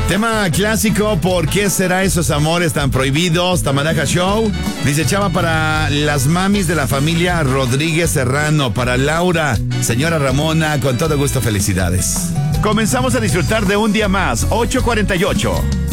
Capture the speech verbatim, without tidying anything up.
Tema clásico, ¿por qué será esos amores tan prohibidos? Tamaraja Show. Dice Chava para las mamis de la familia Rodríguez Serrano, para Laura, señora Ramona, con todo gusto, felicidades. Comenzamos a disfrutar de un día más, ocho cuarenta y ocho.